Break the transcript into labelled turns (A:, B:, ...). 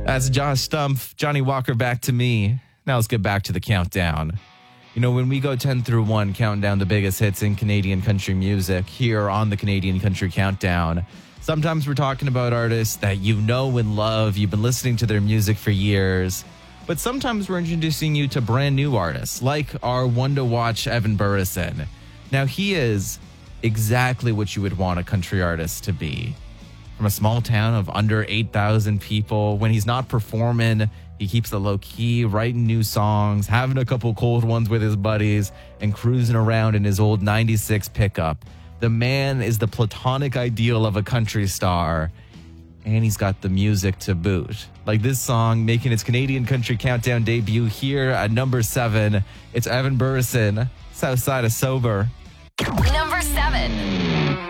A: That's Josh Stumpf, Johnny Walker, Back to Me. Now let's get back to the countdown. You know, when we go 10 through 1, counting down the biggest hits in Canadian country music here on the Canadian Country Countdown, sometimes we're talking about artists that you know and love. You've been listening to their music for years. But sometimes we're introducing you to brand new artists, like our one to watch, Evan Burrison. Now, he is exactly what you would want a country artist to be. From a small town of under 8,000 people, when he's not performing, he keeps it low key, writing new songs, having a couple cold ones with his buddies, and cruising around in his old 96 pickup. The man is the platonic ideal of a country star, and he's got the music to boot. Like this song making its Canadian Country Countdown debut here at number 7. It's Evan Burrison, South Side of Sober.
B: Number 7.